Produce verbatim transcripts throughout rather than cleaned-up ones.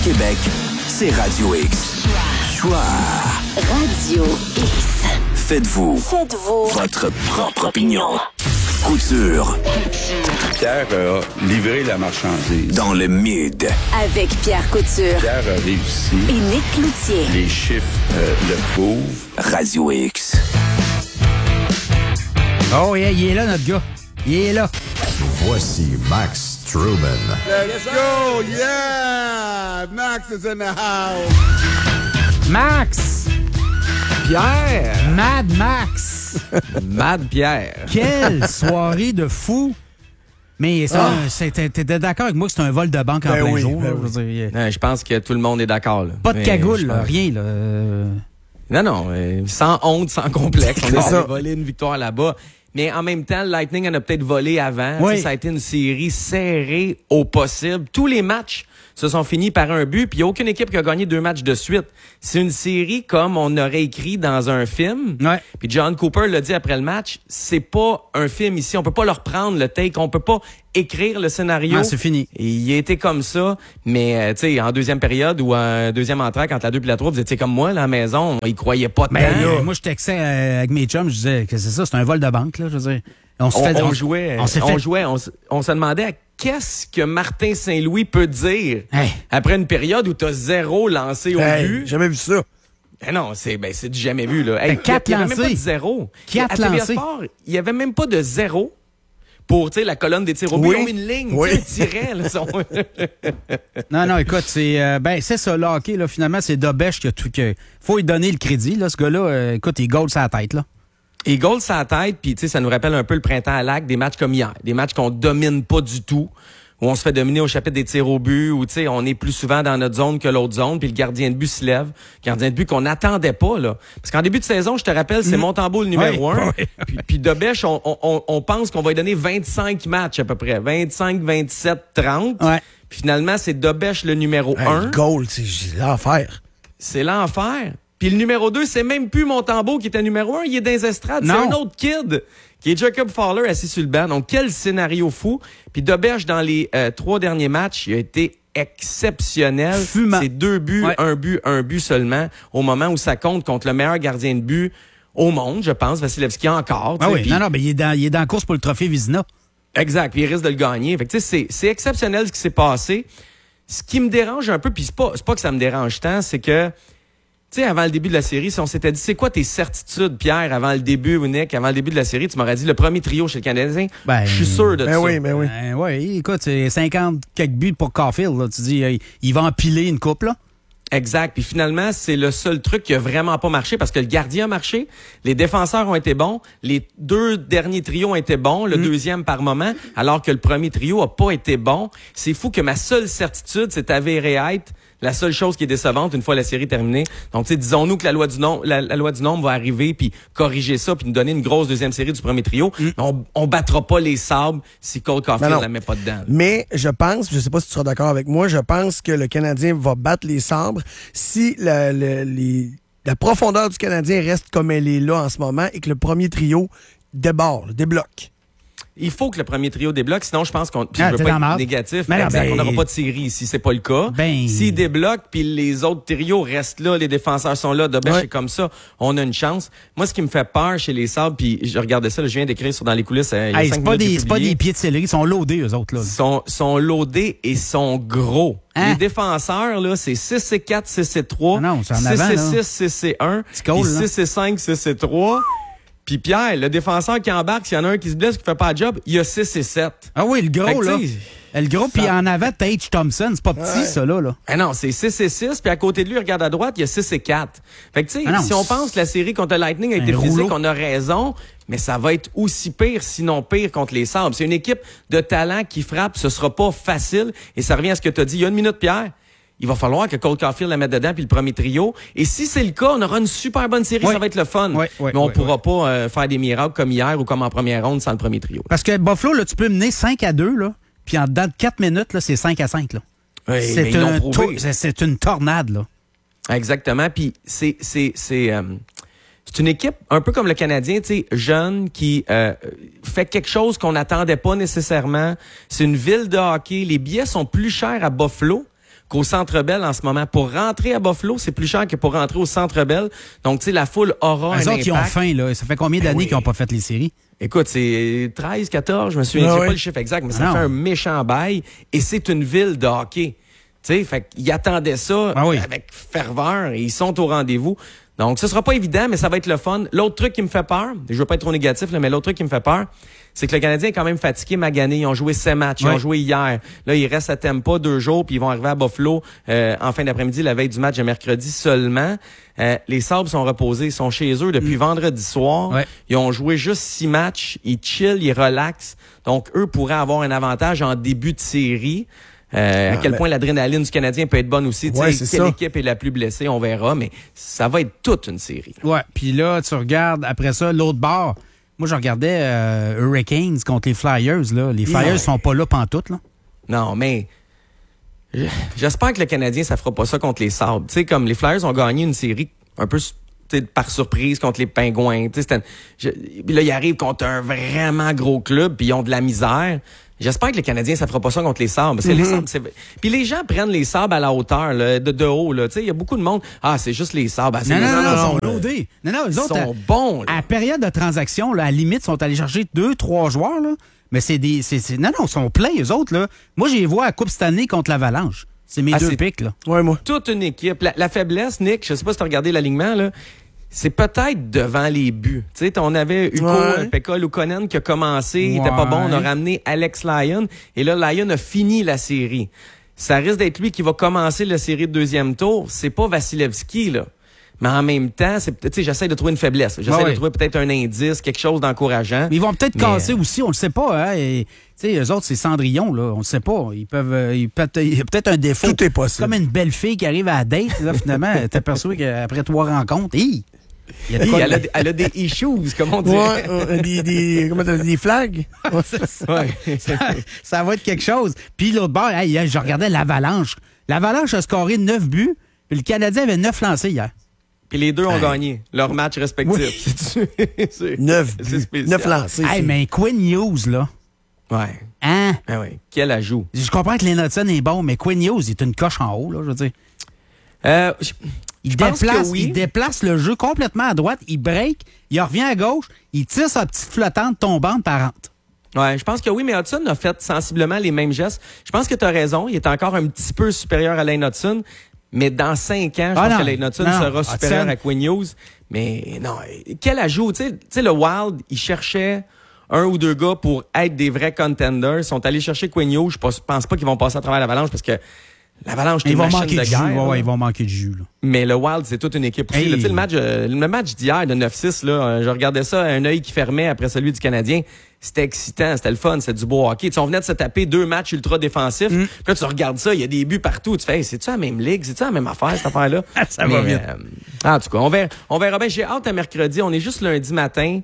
Québec, c'est Radio X. Choix. Radio X. Faites-vous. Faites-vous. Votre propre opinion. Couture. Pierre a livré la marchandise. Dans le mid. Avec Pierre Couture. Pierre a réussi. Et Nick Cloutier. Les chiffres euh, le prouvent. Radio X. Oh, yeah, il est là, notre gars. Il est là. Voici Max Truman. Let's go! Yeah! Max is in the house! Max! Pierre! Mad Max! Mad Pierre! Quelle soirée de fou! Mais ça, Ah. c'est- t'es t'es d'accord avec moi que c'est un vol de banque en Ben plein oui, jour? ben là, oui. je veux dire, Non, je pense que tout le monde est d'accord. Là. pas de Mais cagoule, je là, pense- rien. Là. Euh, Non, non, euh, sans honte, sans complexe. On C'est a ça. volé une victoire là-bas. Mais en même temps, le Lightning en a peut-être volé avant. Oui. Tu sais, ça a été une série serrée au possible. Tous les matchs se sont finis par un but, puis il n'y a aucune équipe qui a gagné deux matchs de suite. C'est une série comme on aurait écrit dans un film. Ouais. Puis John Cooper l'a dit après le match, c'est pas un film ici. On peut pas leur prendre le take, on peut pas écrire le scénario. Ah, c'est fini. Et il a été comme ça, mais euh, tu sais, en deuxième période ou en deuxième entrée, quand la deux puis la trois, vous étiez comme moi, là, à la maison, on y croyait pas tant. Ben, là, moi, je textais euh, avec mes chums, je disais que c'est ça, c'est un vol de banque, là, je veux dire. On se On, fait, on jouait, on s'est on fait- jouait, on, s- on se demandait à qu'est-ce que Martin Saint-Louis peut dire Hey. après une période où t'as zéro lancé au Hey, but. jamais vu ça. Ben non, c'est ben c'est du jamais vu là. Ben, quatre il y avait même lancés. pas de zéro. Quatre à T V A lancés. Sport, il y avait même pas de zéro pour tu sais la colonne des tirs au but. Oui. Ils ont mis une ligne, Oui. tu sais, un tiret, là, sont- Non, non, écoute, c'est euh, ben c'est ça, le hockey, là, finalement, c'est Dobèche qui a tout. Que, faut lui donner le crédit, là, ce gars-là. euh, écoute, il goal sa tête, là. Et goal sur la tête, puis tu sais, ça nous rappelle un peu le printemps à Lac, des matchs comme hier, des matchs qu'on domine pas du tout, où on se fait dominer au chapitre des tirs au but, où tu sais, on est plus souvent dans notre zone que l'autre zone, puis le gardien de but se lève, gardien de but qu'on n'attendait pas là, parce qu'en début de saison, je te rappelle, c'est Montembeault le numéro Oui, un, oui. puis, puis Dobèche, on, on, on pense qu'on va lui donner vingt-cinq matchs à peu près, vingt-cinq, vingt-sept, trente, Ouais. puis finalement c'est Dobèche le numéro Hey, un. le goal, c'est j'ai l'enfer. C'est l'enfer. Puis le numéro deux, c'est même plus Montembeault qui était numéro un, il est dans les estrades. C'est Non. un autre kid qui est Jacob Fowler assis sur le banc. Donc, quel scénario fou. Puis Dobèche, dans les euh, trois derniers matchs, il a été exceptionnel. Fumant. C'est deux buts, Ouais. un but, un but seulement, au moment où ça compte contre le meilleur gardien de but au monde, je pense, Vasilevski encore. tu Ah sais. oui, Puis- non, non, ben il est dans, il est dans la course pour le trophée Vizina. Exact, puis il risque de le gagner. Fait que, tu sais, c'est, c'est exceptionnel ce qui s'est passé. Ce qui me dérange un peu, puis c'est pas, c'est pas que ça me dérange tant, c'est que, tu sais, avant le début de la série, si on s'était dit, c'est quoi tes certitudes, Pierre, avant le début, ou Nick, avant le début de la série, tu m'aurais dit le premier trio chez le Canadien. Ben, je suis sûr de Ben ça. oui, ben oui. Ben, ouais, écoute, c'est cinquante quelques buts pour Caulfield, là. Tu dis, euh, il va empiler une coupe, là. Exact. Puis finalement, c'est le seul truc qui a vraiment pas marché parce que le gardien a marché, les défenseurs ont été bons, les deux derniers trios ont été bons, le deuxième par moment, alors que le premier trio a pas été bon. C'est fou que ma seule certitude, c'est avéré être la seule chose qui est décevante une fois la série terminée. Donc, tu sais, disons-nous que la loi du nombre, la, la loi du nombre va arriver puis corriger ça puis nous donner une grosse deuxième série du premier trio. On, on battra pas les sabres si Cole Caulfield Non, non. la met pas dedans. Mais je pense, je sais pas si tu seras d'accord avec moi, je pense que le Canadien va battre les Sabres si la, le- les- la profondeur du Canadien reste comme elle est là en ce moment et que le premier trio déborde, débloque. Il faut que le premier trio débloque, sinon je pense qu'on puis Ah, je veux t'es pas dans être la marde. négatif, Mais mais non, exact, ben- on n'aura pas de série si c'est pas le cas. Ben- S'il débloque puis les autres trios restent là, les défenseurs sont là, Dobèche Ouais. est comme ça, on a une chance. Moi ce qui me fait peur chez les Sabres, puis je regardais ça, là, je viens d'écrire sur dans les coulisses euh, il y a Hey, cinq c'est pas, minutes, des, j'ai c'est pas publié. des pieds de céleri, ils sont loadés, eux autres, là. sont, sont loadés et sont gros. Hein? Les défenseurs, là, c'est six et quatre, six et trois. Ah non, c'est en six avant, et là. six, six et un. C'est cool, là. six et cinq, six et trois. Puis Pierre, le défenseur qui embarque, s'il y en a un qui se blesse, qui fait pas le job, il y a six et sept. Ah oui, le gros, Fait que, là. tu sais, Le gros, puis ça- en avant, Tage Thompson, c'est pas petit, ça, là, là. Ah non, c'est six et six, puis à côté de lui, regarde à droite, il y a six et quatre. Fait que tu sais, Ah non, si on c'est- pense que la série contre le Lightning a été Un physique, rouleau. on a raison, mais ça va être aussi pire, sinon pire contre les Sabres. C'est une équipe de talent qui frappe, ce sera pas facile, et ça revient à ce que tu as dit. Il y a une minute, Pierre. Il va falloir que Cole Caulfield la mette dedans puis le premier trio. Et si c'est le cas, on aura une super bonne série, Oui. ça va être le fun. Oui, oui, mais on oui, pourra pas euh, faire des miracles comme hier ou comme en première ronde sans le premier trio. Parce que Buffalo, là, tu peux mener cinq à deux, là, puis en dedans de quatre minutes, là, c'est cinq à cinq, là. Oui, mais c'est, ils l'ont un prouvé. tour- c'est, c'est une tornade, là. Exactement. Puis c'est c'est c'est euh, c'est une équipe un peu comme le Canadien, tu sais, jeune qui euh, fait quelque chose qu'on n'attendait pas nécessairement. C'est une ville de hockey. Les billets sont plus chers à Buffalo qu'au Centre Bell en ce moment. Pour rentrer à Buffalo, c'est plus cher que pour rentrer au Centre Bell. Donc, tu sais, la foule aura Les un autres, impact. ils ont faim, là. Ça fait combien d'années Ben oui. qu'ils n'ont pas fait les séries? Écoute, c'est treize, quatorze, je me souviens, Ah j'ai oui. pas le chiffre exact, mais ça Ah fait non. un méchant bail. Et c'est une ville de hockey. Tu sais, fait qu'ils attendaient ça Ah oui. avec ferveur et ils sont au rendez-vous. Donc, ce sera pas évident, mais ça va être le fun. L'autre truc qui me fait peur, je veux pas être trop négatif, là, mais l'autre truc qui me fait peur, c'est que le Canadien est quand même fatigué, magané. Ils ont joué sept matchs, ils Ouais. ont joué hier. Là, ils restent à Tampa deux jours, puis ils vont arriver à Buffalo euh, en fin d'après-midi, la veille du match de mercredi seulement. Euh, les Sabres sont reposés, ils sont chez eux depuis vendredi soir. Ouais. Ils ont joué juste six matchs, ils chillent, ils relaxent. Donc, eux pourraient avoir un avantage en début de série. Euh, à Non, quel mais- point l'adrénaline du Canadien peut être bonne aussi. Tu Ouais, sais, c'est quelle ça. équipe est la plus blessée, on verra, mais ça va être toute une série. Ouais. Puis là, tu regardes, après ça, l'autre bord. Moi, je regardais euh, Hurricanes contre les Flyers, là. Les Flyers Ouais. sont pas là pantoute, là. Non, mais je- j'espère que le Canadien, ça fera pas ça contre les Sabres. Tu sais, comme les Flyers ont gagné une série un peu tu sais, par surprise contre les Pingouins. Tu sais, c'était une- je- puis là, ils arrivent contre un vraiment gros club, puis ils ont de la misère. J'espère que le Canadien, ça fera pas ça contre les Sabres. Parce que les Sabres, c'est... Puis les gens prennent les Sabres à la hauteur, là, de, de haut. Là. Tu sais, il y a beaucoup de monde. Ah, c'est juste les Sabres. Ah, c'est Non, les non, non, Sabres. ils sont loadés. Non, non, eux Ils autres, à, sont bons. là. à la période de transaction, là, à la limite, ils sont allés chercher deux, trois joueurs, là. Mais c'est des. c'est- c'est- non, non, ils sont pleins, eux autres, là. Moi, je les vois à Coupe cette année contre l'Avalanche. C'est mes Ah, deux c'est- pics, là. Ouais, moi. Toute une équipe. La, la faiblesse, Nick, je sais pas si tu as regardé l'alignement, là. C'est peut-être devant les buts. Tu sais, on avait Hugo Ouais. Pekka Luukkonen qui a commencé, il était pas Ouais. bon, on a ramené Alex Lyon, et là, Lyon a fini la série. Ça risque d'être lui qui va commencer la série de deuxième tour. C'est pas Vasilevski, là. Mais en même temps, c'est peut-être, tu sais, j'essaie de trouver une faiblesse. J'essaie Ouais, ouais. de trouver peut-être un indice, quelque chose d'encourageant. Mais ils vont peut-être Mais, casser euh, aussi, on le sait pas, hein. Et, tu sais, eux autres, c'est Cendrillon, là. On le sait pas. Ils peuvent. euh, ils peuvent- il y a peut-être un défaut. Tout est possible. Comme une belle fille qui arrive à la date, là, finalement, t'es persuadé qu'après trois rencontres, hi, il y a de Hey, quoi de- elle, a, elle a des issues, comme on dirait. Ouais, euh, des, des, comment t'as dit, des flags? Ouais, c'est ça. Ouais. ça, ça va être quelque chose. Puis l'autre bord, hey, hier, je regardais l'Avalanche. L'Avalanche a scoré neuf buts, puis le Canadien avait neuf lancés hier. Puis les deux ont gagné leur match respectif. C'est- Neuf c'est buts, spécial. neuf lancés. Hey, c'est- mais Quinn Hughes, là, Ouais. hein? Ah ouais. Quel ajout. Je comprends que Lennoxon est bon, mais Quinn Hughes, il est une coche en haut, là, je veux dire. Euh, je- Il Je pense déplace, que oui. il déplace le jeu complètement à droite, il break, il revient à gauche, il tire sa petite flottante tombante par rentre. Ouais, je pense que oui, mais Hudson a fait sensiblement les mêmes gestes. Je pense que tu as raison. Il est encore un petit peu supérieur à Lane Hudson. Mais dans cinq ans, je Ah pense non, que Lane Hudson non, sera Hudson. supérieur à Quinn Hughes. Mais non, quel ajout. Tu sais- tu sais, le Wild, il cherchait un ou deux gars pour être des vrais contenders. Ils sont allés chercher Quinn Hughes. Je pense pense pas qu'ils vont passer à travers l'Avalanche parce que l'Avalanche, c'est Ils une vont machine manquer de de jus. guerre. Ouais, là. ouais, ils vont manquer de jus, là. Mais le Wild, c'est toute une équipe aussi. Hey. là. Tu sais, le match, euh, le match d'hier de neuf six, là, euh, je regardais ça, un œil qui fermait après celui du Canadien. C'était excitant, c'était le fun, c'était du beau hockey. Tu sais, on venait de se taper deux matchs ultra défensifs. Mm. Puis là, tu regardes ça, il y a des buts partout. Tu fais, hey, c'est-tu la même ligue? C'est-tu la même affaire, cette affaire-là? Ça va vite. euh, en tout cas, on verra, on verra bien. J'ai hâte à mercredi. On est juste lundi matin.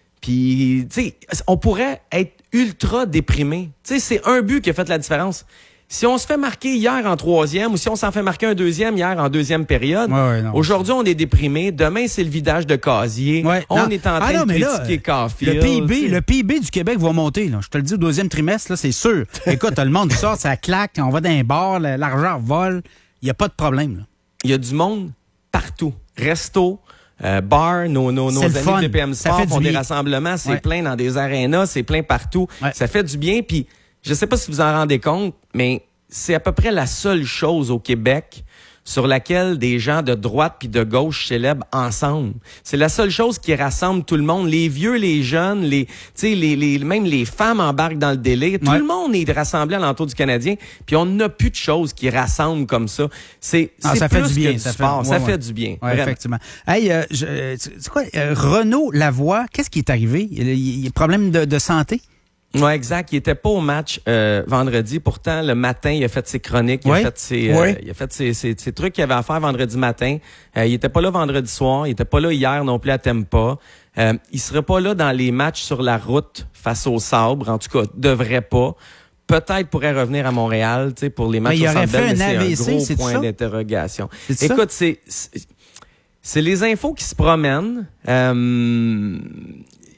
Puis, tu sais, on pourrait être ultra déprimé. Tu sais, c'est un but qui a fait la différence. Si on se fait marquer hier en troisième ou si on s'en fait marquer un deuxième hier en deuxième période, Ouais, ouais, non. aujourd'hui, on est déprimé. Demain, c'est le vidage de casier. Ouais, on non. est en Ah train non, de mais là, critiquer Caulfield. Le P I B, tu sais. le P I B du Québec va monter, là. Je te le dis, au deuxième trimestre, là, c'est sûr. Écoute, le monde sort, ça claque, on va dans un bar, le- l'argent vole. Il n'y a pas de problème, là. Il y a du monde partout. Resto, euh, bar, nos, nos, nos C'est amis le fun. de P M Ça Sport fait du font des bien. rassemblements. C'est Ouais. plein dans des arénas, c'est plein partout. Ouais. Ça fait du bien. Puis, je sais pas si vous en rendez compte, mais c'est à peu près la seule chose au Québec sur laquelle des gens de droite puis de gauche célèbrent ensemble. C'est la seule chose qui rassemble tout le monde. Les vieux, les jeunes, les, tu sais, les, les, même les femmes embarquent dans le délire. Tout Ouais. le monde est rassemblé à l'entour du Canadien. Puis on n'a plus de choses qui rassemblent comme ça. C'est, Ah, c'est ça fait plus du bien. que du ça sport. fait, ça ouais, fait ouais. du bien. Ouais, vraiment. effectivement. Hey, euh, je- euh, c'est quoi? euh, Renaud Lavoie, qu'est-ce qui est arrivé? Il y a, il y a problème de, de santé? Ouais, exact. Il était pas au match euh, vendredi. Pourtant, le matin, il a fait ses chroniques, il Ouais. a fait ses, euh, Ouais. il a fait ses, ses, ses trucs qu'il avait à faire vendredi matin. Euh, il était pas là vendredi soir. Il était pas là hier non plus à Tampa. Euh, il serait pas là dans les matchs sur la route face aux Sabres. En tout cas, devrait pas. Peut-être pourrait revenir à Montréal, tu sais, pour les matchs Mais il au aurait Centre Bell, fait un mais c'est A V C, un gros c'est-tu point ça? d'interrogation. C'est-tu ça? Écoute, c'est, c'est c'est les infos qui se promènent. Euh,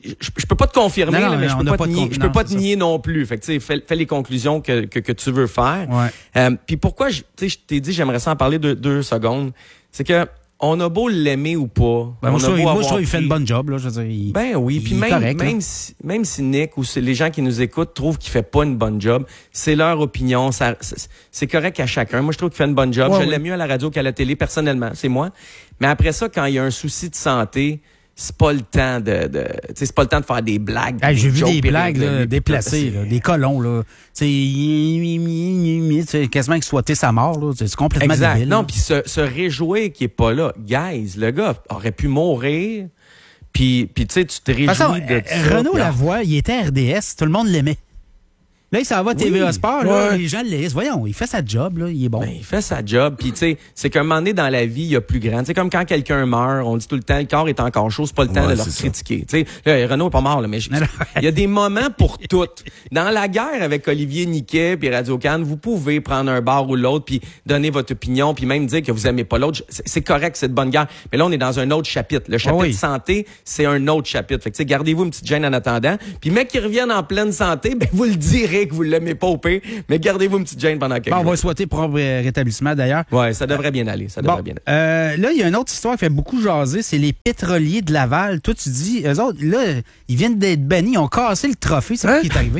je, je peux pas te confirmer, Non, non, là, mais on je peux n'a pas, pas te de nier, con- je peux non, pas c'est te nier non plus. Fait que, tu sais, fais, fais les conclusions que, que, que tu veux faire. Ouais. Euh, puis pourquoi, je- tu sais, je t'ai dit, j'aimerais ça en parler deux, deux secondes. C'est que, on a beau l'aimer ou pas. Ben, on moi, a je trouve, beau moi, je avoir trouve qu'il fait pris- une bonne job. Là, je veux dire, il- Ben oui, puis il est même, correct, là. même, si, même si Nick ou c'est les gens qui nous écoutent trouvent qu'il fait pas une bonne job, c'est leur opinion, ça, c'est, c'est correct à chacun. Moi, je trouve qu'il fait une bonne job. Ouais, je oui. l'aime mieux à la radio qu'à la télé, personnellement, c'est moi. Mais après ça, quand il y a un souci de santé, c'est pas le temps de, de tu sais, c'est pas le temps de faire des blagues. Hey, j'ai vu jokes des blagues périodiques, là, puis déplacées, tout, là, c'est- des colons, là. Tu sais, tu sais, quasiment exploiter sa mort, là. C'est complètement Exact. débile. Non, là. puis se, se réjouir qu'il est pas là. Guys, le gars aurait pu mourir. Puis, puis tu sais, tu te réjouis De toute façon, de euh, ça. Renaud puis- Lavoie, il était R D S, tout le monde l'aimait. Là, il s'en va à T V A Oui. Sport, là, Ouais. les gens le laissent. Voyons, il fait sa job, là, il est bon. Ben, il fait sa job. Puis, tu sais, c'est qu'à un moment donné, dans la vie, il y a plus grand. C'est comme quand quelqu'un meurt, on dit tout le temps, le corps est encore chaud, c'est pas le temps Ouais, de leur c'est ça. critiquer. Tu sais, là, Renaud est pas mort, là, mais je- Non, non. il y a des moments pour tout. Dans la guerre avec Olivier Niquet puis Radio-Can, vous pouvez prendre un bar ou l'autre puis donner votre opinion puis même dire que vous aimez pas l'autre. C'est, c'est correct, c'est de bonne guerre. Mais là, on est dans un autre chapitre. Le chapitre oui. santé, c'est un autre chapitre. Fait que, tu sais, gardez-vous une petite gêne en attendant. Puis, mec qui reviennent en pleine santé, ben, vous le direz que vous l'aimez pas au pire, mais gardez-vous une petite gêne pendant quelques Bon, on jours. va souhaiter propre euh, rétablissement, d'ailleurs. Ouais, ça devrait bien aller. Ça devrait Bon, bien aller. euh, là, il y a une autre histoire qui fait beaucoup jaser, c'est les pétroliers de Laval. Toi, tu dis, eux autres, là, ils viennent d'être bannis, ils ont cassé le trophée, c'est Hein? ce qui est arrivé.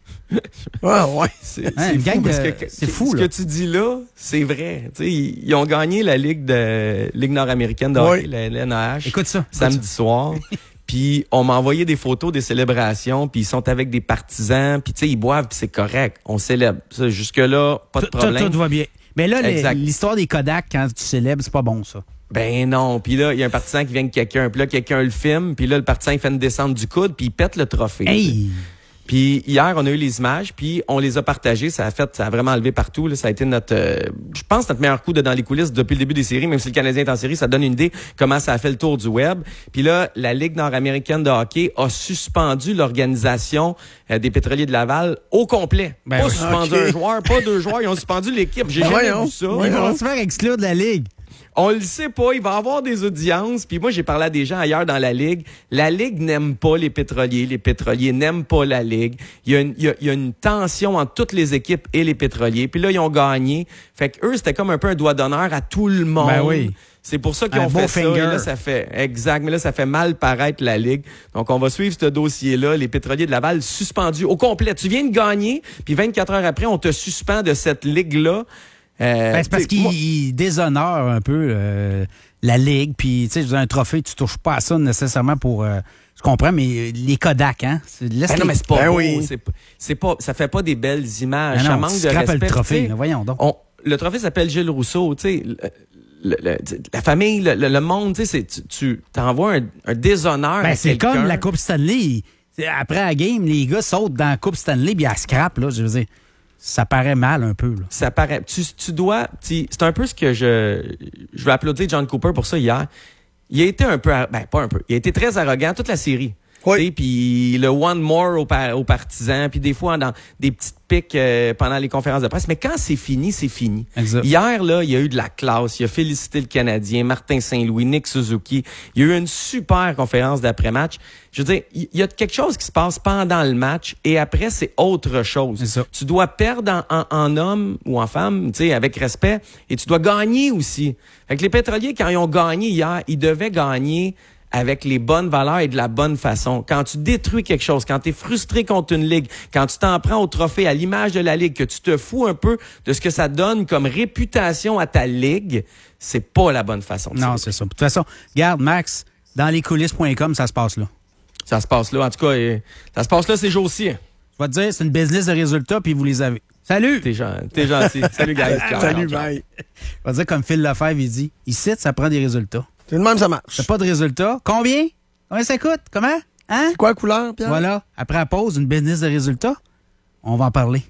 Ah, ouais. C'est, Hein, c'est une fou gang parce de- que, c'est que- fou, ce là. que tu dis là, c'est vrai. Tu sais, ils, ils ont gagné la Ligue de Ligue nord-américaine de Oui. hockey, la L N A H, Écoute ça. écoute samedi soir. Puis on m'a envoyé des photos des célébrations, puis ils sont avec des partisans, puis tu sais, ils boivent, puis c'est correct. On célèbre. Ça, jusque-là, pas de Tout- tout- problème. Tout va bien. Mais là, les- Exact. l'histoire des Kodak, quand tu célèbres, c'est pas bon, ça. Ben non. Puis là, il y a un partisan qui vient avec quelqu'un, puis là, quelqu'un le filme, puis là, le partisan, il fait une descente du coude, puis il pète le trophée. Hey! Puis hier, on a eu les images, puis on les a partagées. Ça a fait, ça a vraiment enlevé partout. Là. Ça a été notre, euh, je pense, notre meilleur coup de dans les coulisses depuis le début des séries. Même si le Canadien est en série, ça donne une idée comment ça a fait le tour du web. Puis là, la Ligue nord-américaine de hockey a suspendu l'organisation euh, des Pétroliers de Laval au complet. Ben pas oui. suspendu Ok. un joueur, pas deux joueurs. Ils ont suspendu l'équipe. J'ai Ben jamais voyons. vu ça. Ils vont se faire exclure de la Ligue. On le sait pas, il va avoir des audiences. Puis moi, j'ai parlé à des gens ailleurs dans la Ligue. La Ligue n'aime pas les pétroliers. Les pétroliers n'aiment pas la Ligue. Il y a une, il y a, il y a une tension entre toutes les équipes et les pétroliers. Puis là, ils ont gagné. Fait que eux, c'était comme un peu un doigt d'honneur à tout le monde. Ben oui. C'est pour ça qu'ils Un ont beau fait ça. finger. Et là, ça fait, exact. Mais là, ça fait mal paraître la Ligue. Donc, on va suivre ce dossier-là. Les pétroliers de Laval suspendus au complet. Tu viens de gagner. Puis vingt-quatre heures après, on te suspend de cette Ligue-là. Euh, Ben, c'est parce t'sais, moi- qu'ils ils déshonorent un peu euh, la Ligue. Puis, tu sais, je veux dire, un trophée, tu touches pas à ça nécessairement pour... euh, je comprends, mais euh, les Kodak, hein? C'est- laisse Ben non, les- mais c'est pas Ben beau. oui. C'est, pas- c'est pas, ça fait pas des belles images. Ben ça non, manque tu de scrapes respect. le trophée, Tu sais, là, voyons donc. on- le trophée s'appelle Gilles Rousseau. Tu sais, le- le- le- la famille, le, le- le monde, tu sais, c'est- tu, tu t'envoies un, un déshonneur Ben, à c'est quelqu'un. comme la Coupe Stanley. C'est- Après la game, les gars sautent dans la Coupe Stanley puis ils la scrapent, là. Je veux dire, ça paraît mal un peu, là. Ça paraît. Tu, tu dois. tu- c'est un peu ce que je. Je veux applaudir John Cooper pour ça hier. Il a été un peu. ar- Ben, pas un peu. Il a été très arrogant toute la série. Oui. Tu sais, puis le one more aux, par- aux partisans, puis des fois dans des petites piques euh, pendant les conférences de presse. Mais quand c'est fini, c'est fini. Exact. Hier, là, il y a eu de la classe. Il a félicité le Canadien, Martin Saint-Louis, Nick Suzuki. Il y a eu une super conférence d'après-match. Je veux dire, il y a quelque chose qui se passe pendant le match et après, c'est autre chose. C'est ça. Tu dois perdre en, en, en homme ou en femme, tu sais, avec respect, et tu dois gagner aussi. Fait que les pétroliers, quand ils ont gagné hier, ils devaient gagner avec les bonnes valeurs et de la bonne façon. Quand tu détruis quelque chose, quand tu es frustré contre une ligue, quand tu t'en prends au trophée à l'image de la ligue, que tu te fous un peu de ce que ça donne comme réputation à ta ligue, c'est pas la bonne façon. de Non, célébrer. c'est ça. De toute façon, regarde, Max, dans les coulisses point com, ça se passe là. Ça se passe là. En tout cas, euh, ça se passe là ces jours-ci. hein. Je vais te dire, c'est une business de résultats, puis vous les avez. Salut! T'es, gen- t'es gentil. Salut, guys. Ciao, Salut, ciao. bye. Je vais te dire, comme Phil Lefebvre, il dit, ici, ça prend des résultats. C'est de même, ça marche. T'as pas de résultats. Combien? Combien ça coûte? Comment? Hein? C'est quoi la couleur, Pierre? Voilà. Après la pause, une business de résultats. On va en parler.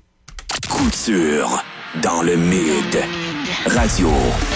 Couture dans le mid. Radio.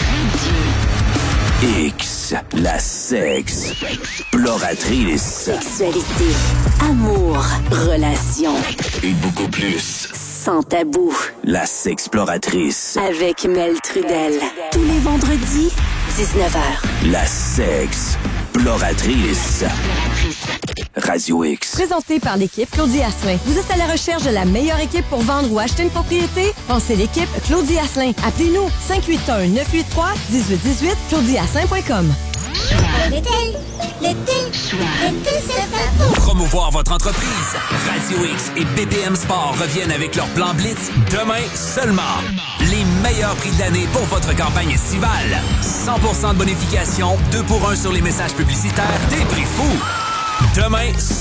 X. La sexe. Exploratrice. Sexualité, amour, relations, Et beaucoup plus. sans tabou. La sexploratrice. Avec Mel Trudel. Tous les vendredis, dix-neuf heures. La sexploratrice. Radio X. Présenté par l'équipe Claudie Asselin. Vous êtes à la recherche de la meilleure équipe pour vendre ou acheter une propriété? Pensez l'équipe Claudie Asselin. Appelez-nous cinq huit un neuf huit trois un huit un huit claudie asselin point com. L'été, l'été, l'été, c'est fait pour promouvoir votre entreprise. Radio X et B P M Sport reviennent avec leur plan Blitz demain seulement. Les meilleurs prix de l'année pour votre campagne estivale. cent pour cent de bonification, deux pour un sur les messages publicitaires, des prix fous. Demain